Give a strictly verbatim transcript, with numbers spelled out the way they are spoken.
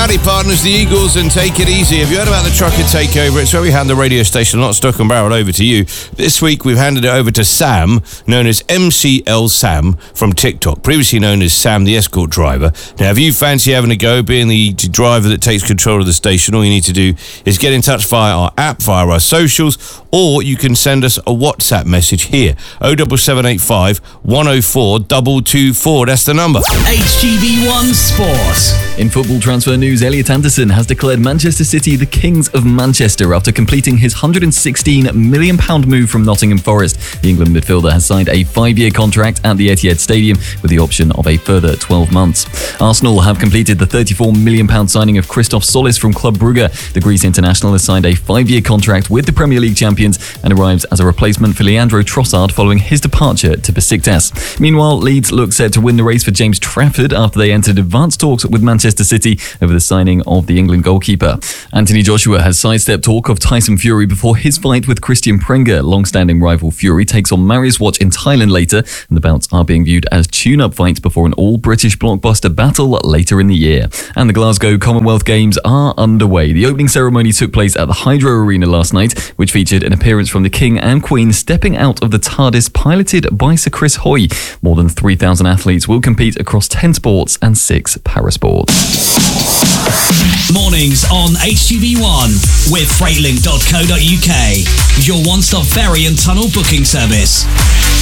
Howdy partners, the Eagles and Take It Easy. Have you heard about the Trucker Takeover? It's where we hand the radio station not stock and barrel over to you. This week we've handed it over to Sam, known as M C L Sam from TikTok, previously known as Sam the Escort Driver. Now if you fancy having a go, being the driver that takes control of the station, all you need to do is get in touch via our app, via our socials, or you can send us a WhatsApp message here, oh seven seven eight five, one oh four, two two four. That's the number. H G V one Sport. In football transfer news, Elliot Anderson has declared Manchester City the Kings of Manchester after completing his one hundred sixteen million pounds move from Nottingham Forest. The England midfielder has signed a five-year contract at the Etihad Stadium with the option of a further twelve months. Arsenal have completed the thirty-four million pounds signing of Christoph Solis from Club Brugge. The Greece international has signed a five-year contract with the Premier League champions and arrives as a replacement for Leandro Trossard following his departure to Besiktas. Meanwhile, Leeds look set to win the race for James Trafford after they entered advanced talks with Manchester City over the signing of the England goalkeeper. Anthony Joshua has sidestepped talk of Tyson Fury before his fight with Christian Prenga. Long-standing rival Fury takes on Marius Watch in Thailand later, and the bouts are being viewed as tune-up fights before an all-British blockbuster battle later in the year. And the Glasgow Commonwealth Games are underway. The opening ceremony took place at the Hydro Arena last night, which featured an appearance from the King and Queen stepping out of the TARDIS piloted by Sir Chris Hoy. More than three thousand athletes will compete across ten sports and six parasports. Mornings on H G V one with freightlink dot co dot uk, your one-stop ferry and tunnel booking service.